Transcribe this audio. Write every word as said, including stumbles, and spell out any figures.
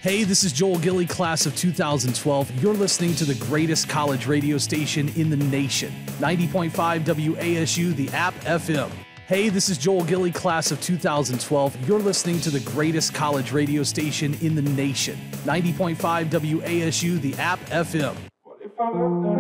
Hey, this is Joel Gilly, class of two thousand twelve. You're listening to the greatest college radio station in the nation. ninety point five W A S U, the app F M. Hey, this is Joel Gilly, class of two thousand twelve. You're listening to the greatest college radio station in the nation. ninety point five W A S U, the app F M. What if I left